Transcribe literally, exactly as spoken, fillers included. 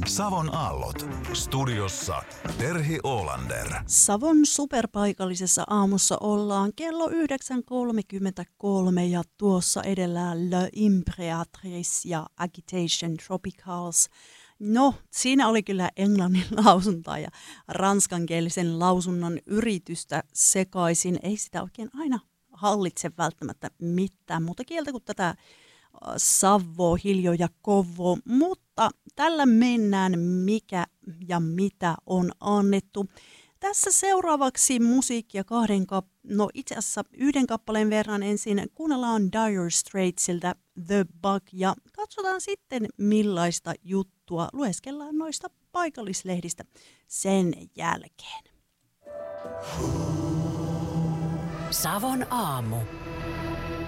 Savon aallot. Studiossa Terhi Oolander. Savon superpaikallisessa aamussa ollaan kello yhdeksän kolmekymmentäkolme ja tuossa edellä Le Imperatrice ja Agitation Tropicals. No, siinä oli kyllä englannin lausuntaa ja ranskankielisen lausunnon yritystä sekaisin. Ei sitä oikein aina hallitse välttämättä mitään muuta kieltä kuin tätä Savo, Hiljo ja Kovo, mutta tällä mennään mikä ja mitä on annettu. Tässä seuraavaksi musiikkia kahden kap- no itse asiassa yhden kappaleen verran ensin kuunnellaan Dire Straitsiltä The Bug ja katsotaan sitten millaista juttua lueskellaan noista paikallislehdistä sen jälkeen. Savon aamu.